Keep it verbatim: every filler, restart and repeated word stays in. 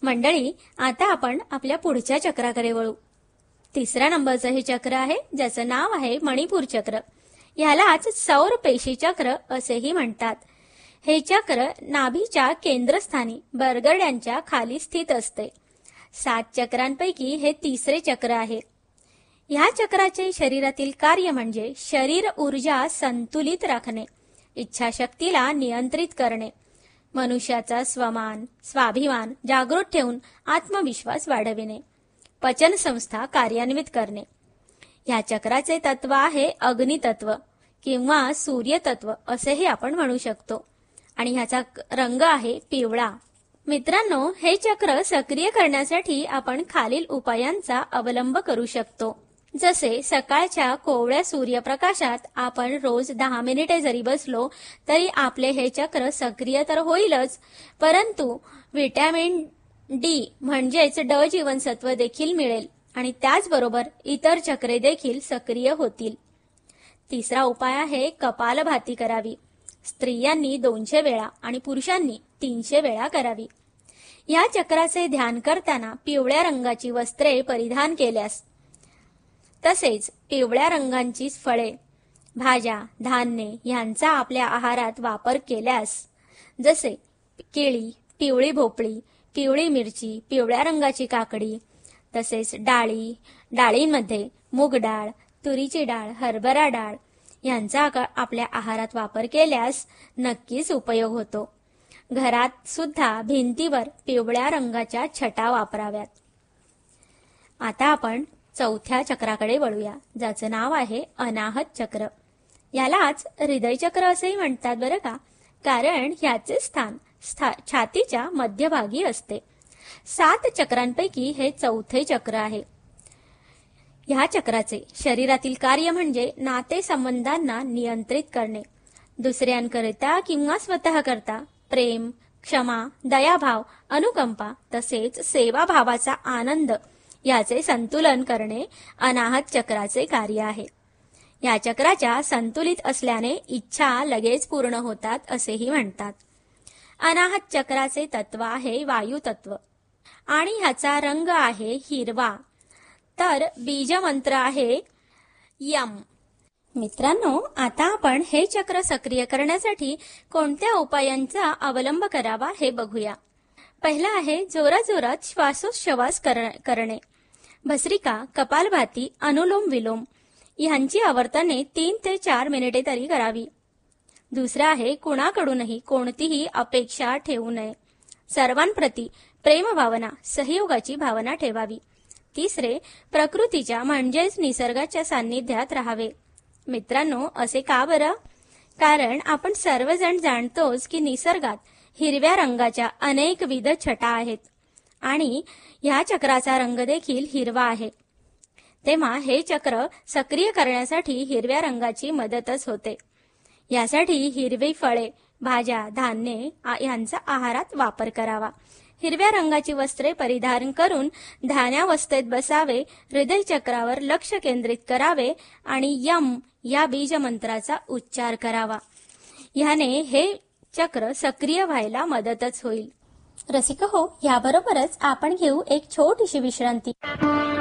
मंडळी, आता आपण आपल्या पुढच्या चक्राकडे वळू. तिसऱ्या नंबरचं हे चक्र आहे, ज्याचं नाव आहे मणिपूर चक्र. यालाच सौर पेशी चक्र असेही म्हणतात. हे चक्र नाभीच्या केंद्रस्थानी बरगड्यांच्या खाली स्थित असते. सात चक्रांपैकी हे तिसरे चक्र आहे. या चक्राचे शरीरातील कार्य म्हणजे शरीर ऊर्जा संतुलित राखणे, इच्छाशक्तीला नियंत्रित करणे, मनुष्याचा स्वमान स्वाभिमान जागृत ठेवून आत्मविश्वास वाढविणे, पचन संस्था कार्यान्वित करणे. या चक्राचे तत्व आहे अग्नितत्व किंवा सूर्यतत्व असेही आपण म्हणू शकतो आणि ह्याचा रंग आहे पिवळा. मित्रांनो, हे चक्र सक्रिय करण्यासाठी आपण खालील उपायांचा अवलंब करू शकतो. जसे सकाळच्या कोवळ्या सूर्यप्रकाशात आपण रोज दहा मिनिटे जरी बसलो तरी आपले हे चक्र सक्रिय तर होईलच, परंतु विटॅमिन डी म्हणजेच ड जीवनसत्व देखील मिळेल आणि त्याचबरोबर इतर चक्रे देखील सक्रिय होतील. तिसरा उपाय आहे कपालभाती करावी. स्त्रियांनी दोनशे वेळा आणि पुरुषांनी तीनशे वेळा करावी. या चक्राचे ध्यान करताना पिवळ्या रंगाची वस्त्रे परिधान केल्यास, तसेच पिवळ्या रंगांची फळे, भाज्या, धान्ये यांचा आपल्या आहारात वापर केल्यास, जसे केळी, पिवळी भोपळी, पिवळी मिरची, पिवळ्या रंगाची काकडी, तसेच डाळी, डाळींमध्ये मूग डाळ, तुरीची डाळ, हरभरा डाळ यांचा आपल्या आहारात वापर केल्यास नक्कीच उपयोग होतो. घरात सुद्धा भिंतीवर पिवळ्या रंगाच्या छटा वापराव्यात. आता आपण चौथ्या चक्राकडे वळूया, ज्याचं नाव आहे अनाहत चक्र. यालाच हृदय चक्र असेही म्हणतात बरं का, कारण ह्याचे स्थान छातीच्या मध्यभागी असते. सात चक्रांपैकी हे चौथे चक्र आहे. ह्या चक्राचे शरीरातील कार्य म्हणजे नातेसंबंधांना नियंत्रित करणे, दुसऱ्यांकरिता किंवा स्वतः करता प्रेम, क्षमा, दयाभाव, अनुकंपा तसेच सेवाभावाचा आनंद याचे संतुलन करणे अनाहत चक्राचे कार्य आहे. या चक्राच्या संतुलित असल्याने इच्छा लगेच पूर्ण होतात असेही म्हणतात. अनाहत चक्राचे तत्व आहे वायू तत्व आणि ह्याचा रंग आहे हिरवा. तर बीज मंत्र आहे यम. मित्रांनो, आता आपण हे चक्र सक्रिय करण्यासाठी कोणत्या उपायांचा अवलंब करावा हे बघूया. पहिला आहे जोराजोरात श्वासोच्छवास करणे. भस्त्रिका, कपालभाती, अनुलोम विलोम यांची आवर्तने तीन ते चार मिनिटे तरी करावी. दुसरा आहे कुणाकडूनही कोणतीही अपेक्षा ठेवू नये. सर्वांप्रती प्रेमभावना, सहयोगाची भावना ठेवावी. तिसरे, प्रकृतीच्या म्हणजेच निसर्गाच्या सान्निध्यात राहावे. मित्रांनो, असे का बरं? कारण आपण सर्वजण जाणतोच की निसर्गात हिरव्या रंगाच्या अनेक विध छटा आहेत आणि ह्या चक्राचा रंग देखील हिरवा आहे. तेव्हा हे चक्र सक्रिय करण्यासाठी हिरव्या रंगाची मदतच होते. यासाठी हिरवी फळे, भाज्या, धान्ये यांचा आहारात वापर करावा. हिरव्या रंगाची वस्त्रे परिधान करून ध्यानावस्थेत बसावे, हृदय चक्रावर लक्ष केंद्रित करावे आणि यम या बीज मंत्राचा उच्चार करावा. ह्याने हे चक्र सक्रिय व्हायला मदतच होईल. रसिक हो, याबरोबरच आपण घेऊ एक छोटीशी विश्रांती.